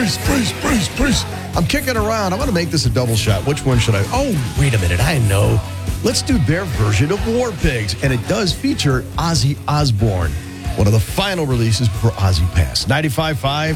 Bruce. I'm kicking around. I'm going to make this a double shot. Which one should I? Oh, wait a minute. I know. Let's do their version of War Pigs. And it does feature Ozzy Osbourne, one of the final releases before Ozzy passed. 95.5